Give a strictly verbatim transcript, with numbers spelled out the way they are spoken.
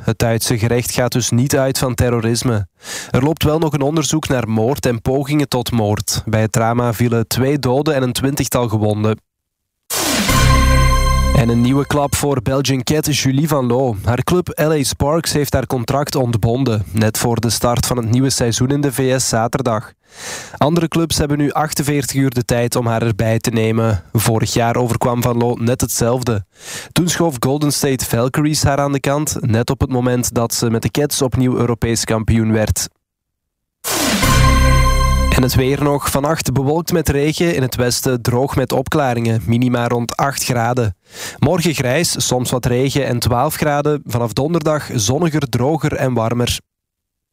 Het Duitse gerecht gaat dus niet uit van terrorisme. Er loopt wel nog een onderzoek naar moord en pogingen tot moord. Bij het drama vielen twee doden en een twintigtal gewonden. En een nieuwe klap voor Belgian Cat Julie Van Loo. Haar club L A Sparks heeft haar contract ontbonden, net voor de start van het nieuwe seizoen in de V S zaterdag. Andere clubs hebben nu achtenveertig uur de tijd om haar erbij te nemen. Vorig jaar overkwam Van Loo net hetzelfde. Toen schoof Golden State Valkyries haar aan de kant, net op het moment dat ze met de Cats opnieuw Europees kampioen werd. En het weer nog. Vannacht bewolkt met regen, in het westen droog met opklaringen. Minima rond acht graden. Morgen grijs, soms wat regen en twaalf graden. Vanaf donderdag zonniger, droger en warmer.